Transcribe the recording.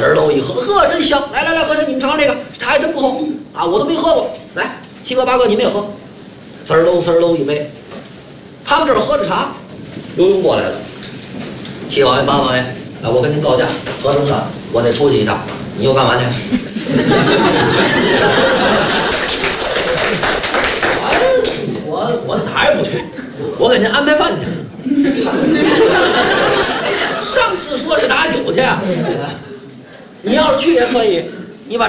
滋儿喽一喝，呵，真香！来来来，和尚你们尝尝这个，茶还真不错啊，我都没喝过。来，7个8个你们也喝，滋儿喽一杯。他们这儿喝着茶，刘墉过来了，7王爷8王爷，哎，我跟您告假，合同上我得出去一趟，你又干嘛去？我哪也不去，我给您安排饭去。上次说是打酒去，你要是去也可以，